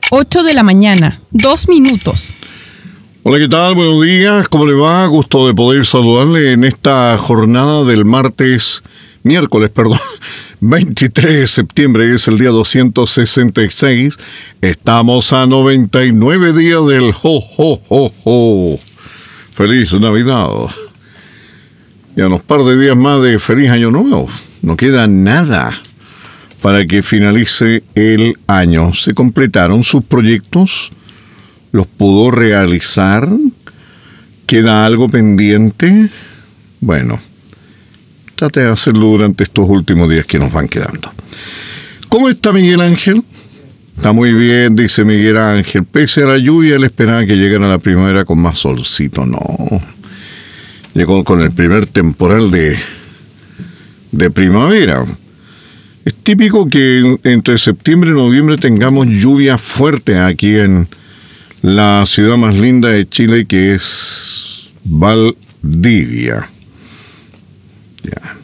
8 de la mañana, 2 minutos. Hola, ¿qué tal? Buenos días, ¿cómo le va? Gusto de poder saludarle en esta jornada del miércoles, 23 de septiembre, es el día 266. Estamos a 99 días del ¡ho! ¡Feliz Navidad! Y a unos par de días más de feliz Año Nuevo. No queda nada para que finalice el año. Se completaron sus proyectos, los pudo realizar, queda algo pendiente. Bueno, trate de hacerlo durante estos últimos días que nos van quedando. ¿Cómo está Miguel Ángel? Está muy bien, dice Miguel Ángel. Pese a la lluvia, él esperaba que llegara la primavera con más solcito. No, llegó con el primer temporal de primavera. Es típico que entre septiembre y noviembre tengamos lluvia fuerte aquí en la ciudad más linda de Chile, que es Valdivia. Ya.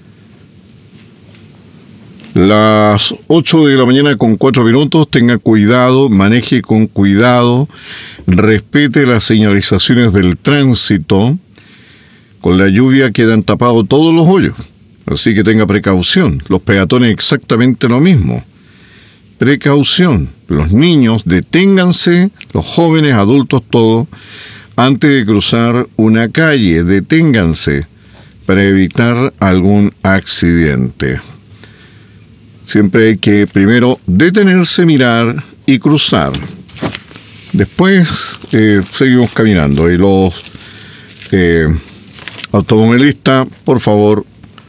Las 8 de la mañana con 4 minutos, tenga cuidado, maneje con cuidado, respete las señalizaciones del tránsito. Con la lluvia quedan tapados todos los hoyos, así que tenga precaución. Los peatones exactamente lo mismo. Precaución. Los niños, deténganse, los jóvenes, adultos, todos, antes de cruzar una calle, deténganse para evitar algún accidente. Siempre hay que primero detenerse, mirar y cruzar. Después seguimos caminando. Y los automovilistas, por favor,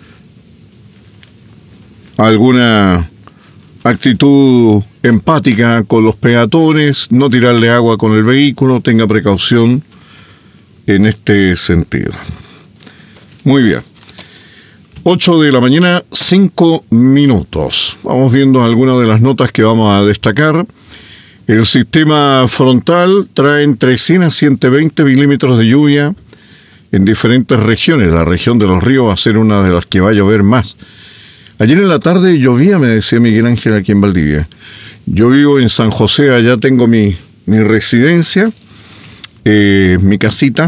alguna actitud empática con los peatones, no tirarle agua con el vehículo, tenga precaución en este sentido. Muy bien. 8 de la mañana, 5 minutos. Vamos viendo algunas de las notas que vamos a destacar. El sistema frontal trae entre 100 a 120 milímetros de lluvia en diferentes regiones. La región de Los Ríos va a ser una de las que va a llover más. Ayer en la tarde llovía, me decía Miguel Ángel, aquí en Valdivia. Yo vivo en San José, allá tengo mi residencia, mi casita.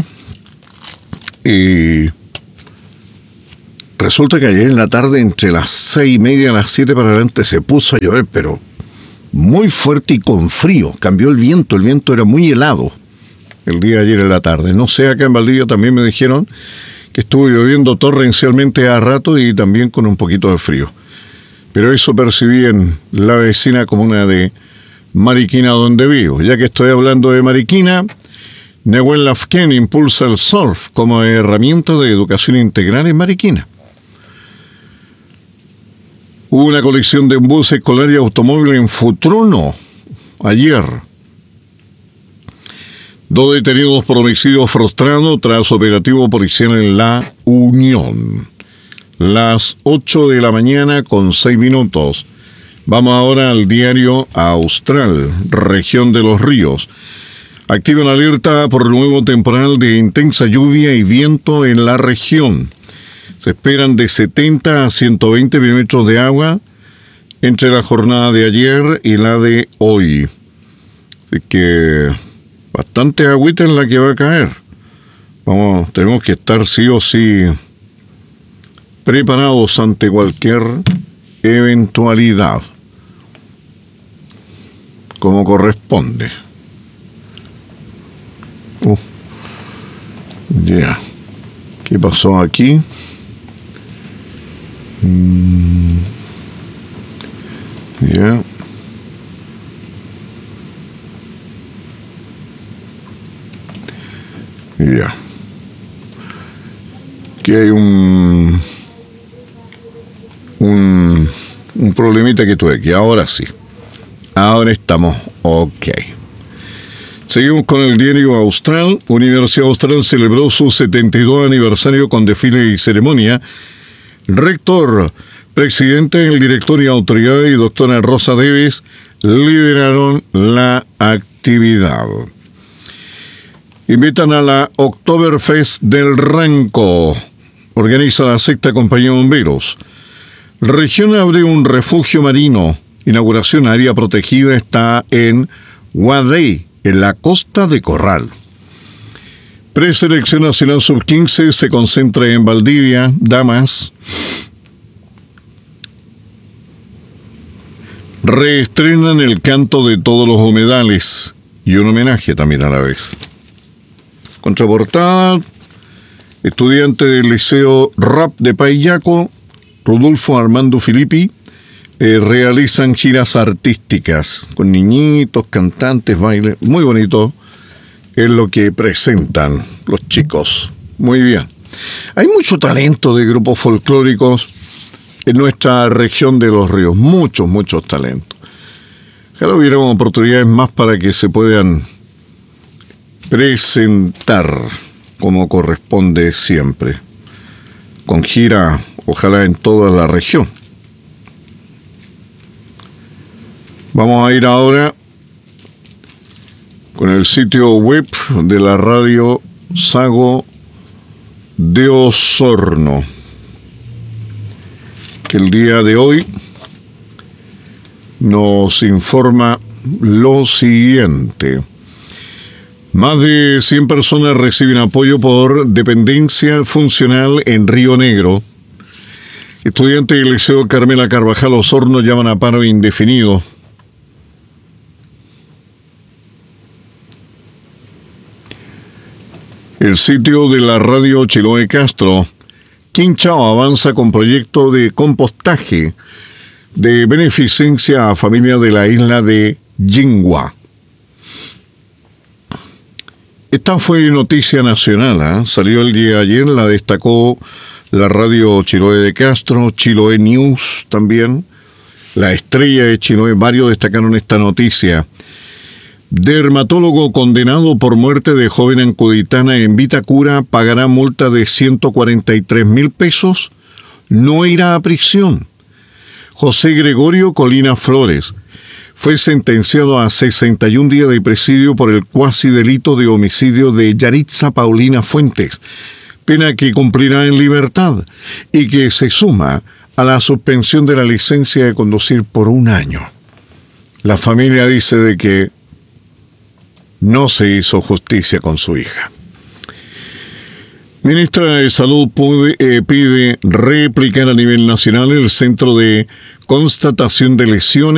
Y resulta que ayer en la tarde, entre las 6:30 y las 7 para adelante, se puso a llover, pero muy fuerte y con frío. Cambió el viento era muy helado el día de ayer en la tarde. No sé, acá en Valdivia también me dijeron que estuvo lloviendo torrencialmente a rato y también con un poquito de frío. Pero eso percibí en la vecina comuna de Mariquina, donde vivo. Ya que estoy hablando de Mariquina, Nehuen Lafken impulsa el surf como herramienta de educación integral en Mariquina. Hubo una colección de bus escolar y automóvil en Futruno ayer. 2 detenidos por homicidio frustrado tras operativo policial en La Unión. Las 8 de la mañana con 6 minutos. Vamos ahora al diario Austral, región de Los Ríos. Activan alerta por el nuevo temporal de intensa lluvia y viento en la región. Se esperan de 70 a 120 milímetros de agua entre la jornada de ayer y la de hoy. Así que bastante agüita en la que va a caer. Tenemos que estar sí o sí preparados ante cualquier eventualidad, como corresponde. Ya. ¿Qué pasó aquí? Ya. Ya. Aquí hay un problemita que tuve aquí. Ahora sí. Ahora estamos ok. Seguimos con el diario Austral. Universidad Austral celebró su 72 aniversario con desfile y ceremonia. Rector, presidente, el director y autoridad y doctora Rosa Deves lideraron la actividad. Invitan a la Oktoberfest del Ranco. Organiza la 6ª Compañía de Bomberos. Región abre un refugio marino. Inauguración área protegida está en Guadey, en la Costa de Corral. Preselección nacional sub-15 se concentra en Valdivia, damas. Reestrenan el canto de todos los humedales y un homenaje también a la vez. Contraportada, estudiante del Liceo RAP de Paillaco, Rodolfo Armando Filippi, realizan giras artísticas con niñitos, cantantes, baile, muy bonito es lo que presentan los chicos. Muy bien. Hay mucho talento de grupos folclóricos en nuestra región de Los Ríos, muchos talentos. Ojalá hubiera oportunidades más para que se puedan presentar como corresponde siempre, con gira, ojalá en toda la región. Vamos a ir ahora con el sitio web de la radio Sago de Osorno, que el día de hoy nos informa lo siguiente. Más de 100 personas reciben apoyo por dependencia funcional en Río Negro. Estudiantes del Liceo Carmela Carvajal Osorno llaman a paro indefinido. El sitio de la radio Chiloé Castro. Quinchao avanza con proyecto de compostaje de beneficencia a familia de la isla de Yingua. Esta fue noticia nacional, salió el día de ayer, la destacó la radio Chiloé de Castro, Chiloé News también, La Estrella de Chiloé, varios destacaron esta noticia. Dermatólogo condenado por muerte de joven ancuditana en Vitacura pagará multa de 143,000 pesos, no irá a prisión. José Gregorio Colina Flores fue sentenciado a 61 días de presidio por el cuasi delito de homicidio de Yaritza Paulina Fuentes, pena que cumplirá en libertad y que se suma a la suspensión de la licencia de conducir por 1 año. La familia dice de que no se hizo justicia con su hija. Ministra de Salud pide replicar a nivel nacional el centro de constatación de lesiones